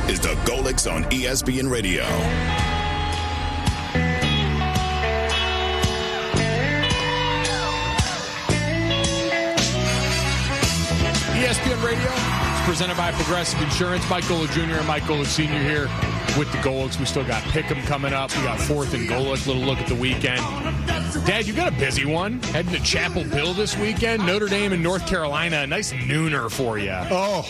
is the Golics on ESPN Radio. ESPN Radio is presented by Progressive Insurance. Mike Golic Jr. and Mike Golic Sr. here with the Golics. We still got Pick'em coming up. We got 4th and Golic. Little look at the weekend. Dad, you got a busy one. Heading to Chapel Hill this weekend. Notre Dame and North Carolina. A nice nooner for you. Oh,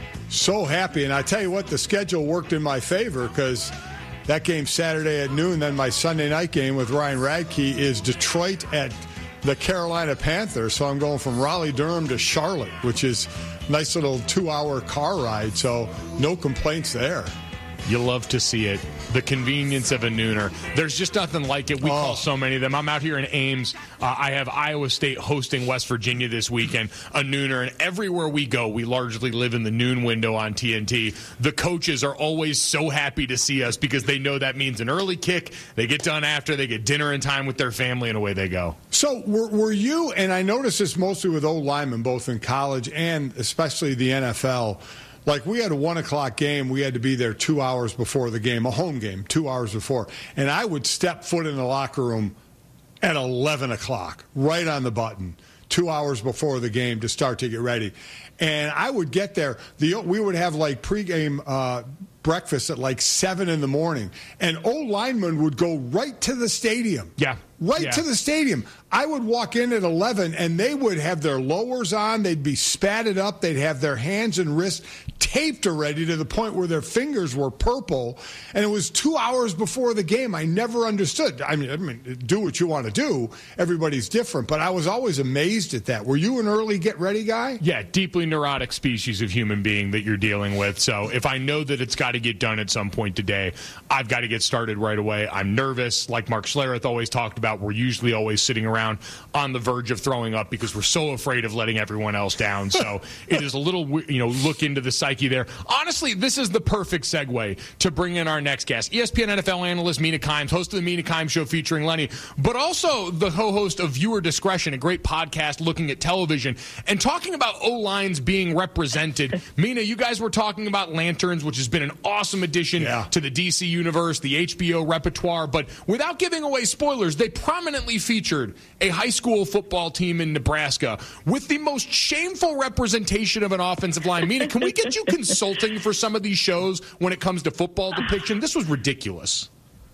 so happy. And I tell you what, the schedule worked in my favor because that game Saturday at noon, then my Sunday night game with Ryan Radke is Detroit at the Carolina Panthers. So I'm going from Raleigh-Durham to Charlotte, which is a nice little 2-hour car ride. So no complaints there. You love to see it. The convenience of a nooner. There's just nothing like it. We call so many of them. I'm out here in Ames. I have Iowa State hosting West Virginia this weekend, a nooner. And everywhere we go, we largely live in the noon window on TNT. The coaches are always so happy to see us because they know that means an early kick. They get done after. They get dinner in time with their family, and away they go. So were you, and I noticed this mostly with old linemen, both in college and especially the NFL, like we had a 1 o'clock game, we had to be there 2 hours before the game, a home game, 2 hours before. And I would step foot in the locker room at 11 o'clock, right on the button, 2 hours before the game to start to get ready. And I would get there. We would have like pregame breakfast at like 7 in the morning. And old linemen would go right to the stadium. Yeah. To the stadium. I would walk in at 11, and they would have their lowers on. They'd be spatted up. They'd have their hands and wrists taped already to the point where their fingers were purple. And it was 2 hours before the game. I never understood. I mean, do what you want to do. Everybody's different. But I was always amazed at that. Were you an early get-ready guy? Yeah, deeply neurotic species of human being that you're dealing with. So if I know that it's got to get done at some point today, I've got to get started right away. I'm nervous. Like Mark Schlereth always talked about, we're usually always sitting around on the verge of throwing up because we're so afraid of letting everyone else down. So it is a little, look into the psyche there. Honestly, this is the perfect segue to bring in our next guest. ESPN NFL analyst Mina Kimes, host of the Mina Kimes Show featuring Lenny, but also the co-host of Viewer Discretion, a great podcast looking at television and talking about O-lines being represented. Mina, you guys were talking about Lanterns, which has been an awesome addition to the DC universe, the HBO repertoire, but without giving away spoilers, they prominently featured a high school football team in Nebraska with the most shameful representation of an offensive line. Mina, can we get you consulting for some of these shows when it comes to football depiction? This was ridiculous.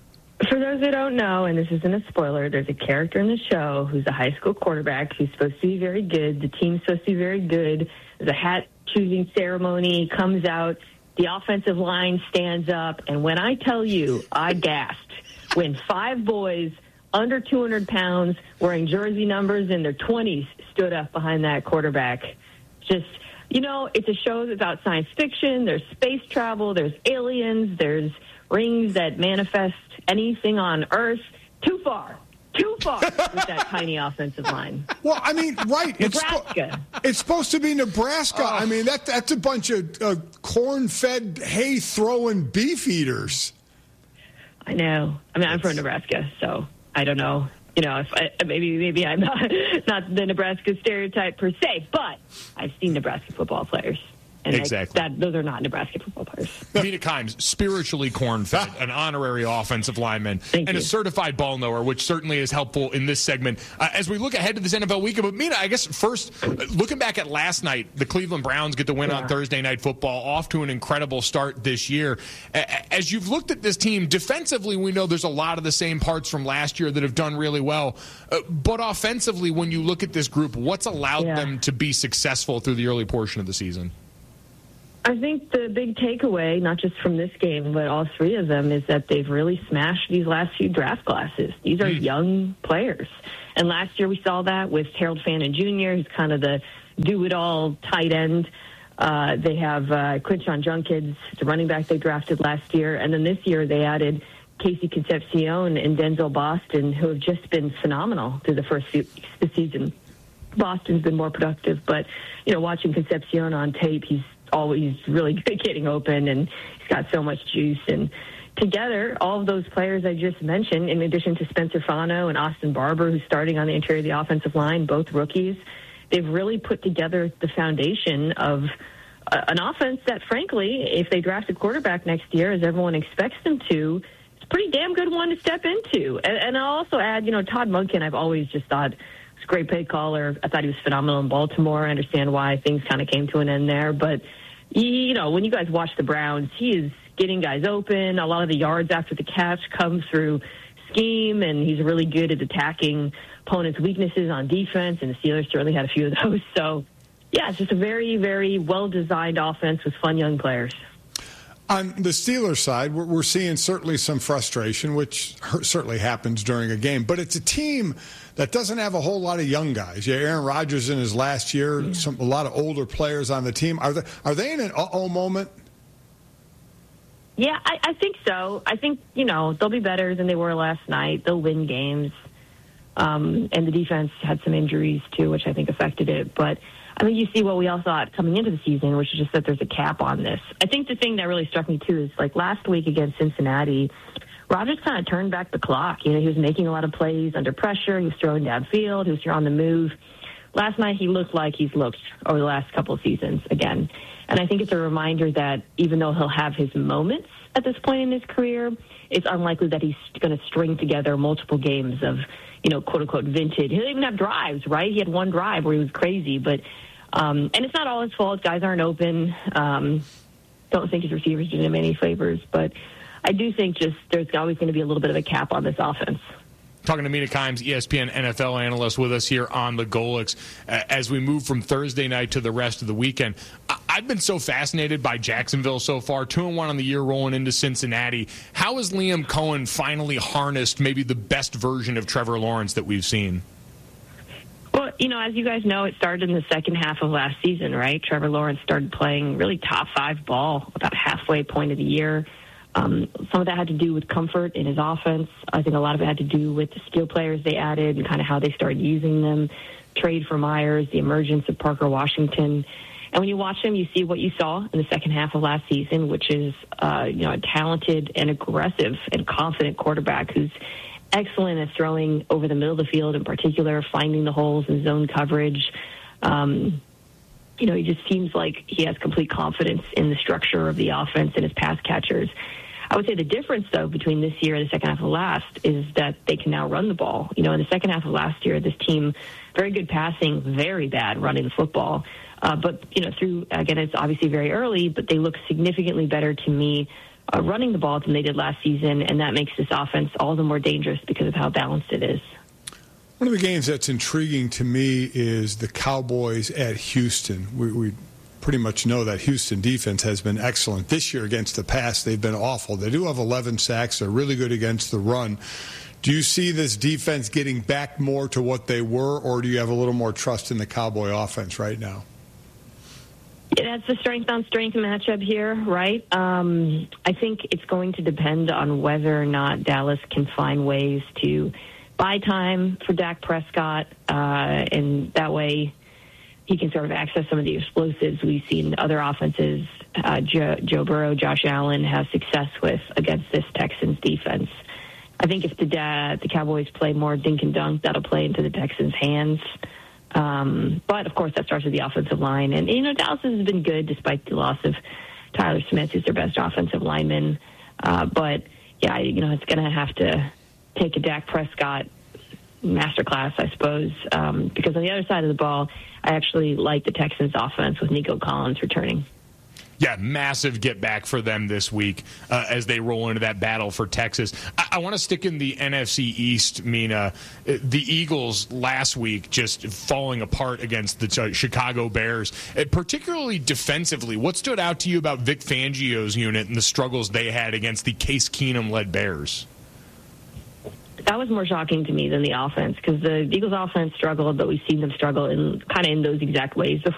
For those who don't know, and this isn't a spoiler, there's a character in the show who's a high school quarterback who's supposed to be very good. The team's supposed to be very good. There's a hat-choosing ceremony, comes out, the offensive line stands up, and when I tell you, I gasped when 5 boys under 200 pounds, wearing jersey numbers in their 20s, stood up behind that quarterback. Just, it's a show about science fiction. There's space travel. There's aliens. There's rings that manifest anything on Earth. Too far with that tiny offensive line. Well, I mean, right. Nebraska. It's supposed to be Nebraska. I mean, that's a bunch of corn-fed, hay-throwing beef eaters. I know. I mean, I'm from Nebraska, so I don't know. If maybe I'm not the Nebraska stereotype per se, but I've seen Nebraska football players. And exactly. Those are not Nebraska football players. Mina Kimes, spiritually corn-fed, an honorary offensive lineman, and a certified ball knower, which certainly is helpful in this segment. As we look ahead to this NFL weekend, but Mina, I guess first, looking back at last night, the Cleveland Browns get the win on Thursday Night Football, off to an incredible start this year. As you've looked at this team, defensively, we know there's a lot of the same parts from last year that have done really well. But offensively, when you look at this group, what's allowed them to be successful through the early portion of the season? I think the big takeaway, not just from this game, but all 3 of them, is that they've really smashed these last few draft classes. These are young players. And last year we saw that with Harold Fannin Jr., who's kind of the do-it-all tight end. They have Quinshon Judkins, the running back they drafted last year. And then this year they added Casey Concepcion and Denzel Boston, who have just been phenomenal through the first few the season. Boston's been more productive, but, watching Concepcion on tape, he's always really good at getting open, and he's got so much juice. And together, all of those players I just mentioned, in addition to Spencer Fano and Austin Barber, who's starting on the interior of the offensive line, both rookies, they've really put together the foundation of an offense that, frankly, if they draft a quarterback next year, as everyone expects them to, it's a pretty damn good one to step into. And I'll also add, Todd Monken, I've always just thought was a great play caller. I thought he was phenomenal in Baltimore. I understand why things kind of came to an end there. But, when you guys watch the Browns, he is getting guys open. A lot of the yards after the catch come through scheme, and he's really good at attacking opponents' weaknesses on defense, and the Steelers certainly had a few of those. So, yeah, it's just a very, very well-designed offense with fun young players. On the Steelers side, we're seeing certainly some frustration, which certainly happens during a game. But it's a team that doesn't have a whole lot of young guys. Yeah, Aaron Rodgers in his last year, a lot of older players on the team. Are they in an uh-oh moment? Yeah, I think so. I think, they'll be better than they were last night. They'll win games. And the defense had some injuries, too, which I think affected it. But I think you see what we all thought coming into the season, which is just that there's a cap on this. I think the thing that really struck me, too, is like last week against Cincinnati, Rodgers kind of turned back the clock. He was making a lot of plays under pressure. He was throwing downfield. He was on the move. Last night, he looked like he's looked over the last couple of seasons again. And I think it's a reminder that even though he'll have his moments at this point in his career, it's unlikely that he's going to string together multiple games of, quote-unquote vintage. He didn't even have drives, right? He had one drive where he was crazy, but and it's not all his fault. Guys aren't open. Don't think his receivers did him any favors, but I do think just there's always going to be a little bit of a cap on this offense. Talking to Mina Kimes, ESPN NFL analyst with us here on the Golics. As we move from Thursday night to the rest of the weekend, I've been so fascinated by Jacksonville so far, 2-1 on the year rolling into Cincinnati. How has Liam Cohen finally harnessed maybe the best version of Trevor Lawrence that we've seen? Well, as you guys know, it started in the second half of last season, right? Trevor Lawrence started playing really top 5 ball about halfway point of the year. Some of that had to do with comfort in his offense. I think a lot of it had to do with the skill players they added and kind of how they started using them. Trade for Myers, the emergence of Parker Washington. And when you watch him, you see what you saw in the second half of last season, which is, a talented and aggressive and confident quarterback who's excellent at throwing over the middle of the field, in particular, finding the holes in zone coverage. He just seems like he has complete confidence in the structure of the offense and his pass catchers. I would say the difference, though, between this year and the second half of last is that they can now run the ball. In the second half of last year, this team, very good passing, very bad running the football. But it's obviously very early, but they look significantly better to me running the ball than they did last season, and that makes this offense all the more dangerous because of how balanced it is. One of the games that's intriguing to me is the Cowboys at Houston. We pretty much know that Houston defense has been excellent. This year against the pass, they've been awful. They do have 11 sacks. They're really good against the run. Do you see this defense getting back more to what they were, or do you have a little more trust in the Cowboy offense right now? Yeah, that's the strength-on-strength matchup here, right? I think it's going to depend on whether or not Dallas can find ways to buy time for Dak Prescott, and that way he can sort of access some of the explosives we've seen other offenses, Joe Burrow, Josh Allen, have success with against this Texans defense. I think if the Cowboys play more dink and dunk, that'll play into the Texans' hands. But, of course, that starts with the offensive line. And, Dallas has been good despite the loss of Tyler Smith, who's their best offensive lineman. But, yeah, it's going to have to take a Dak Prescott masterclass, I suppose, because on the other side of the ball, I actually like the Texans' offense with Nico Collins returning. Yeah, massive get back for them this week as they roll into that battle for Texas. I want to stick in the NFC East, Mina. The Eagles last week just falling apart against the Chicago Bears, particularly defensively. What stood out to you about Vic Fangio's unit and the struggles they had against the Case Keenum-led Bears? That was more shocking to me than the offense, because the Eagles' offense struggled, but we've seen them struggle in those exact ways before.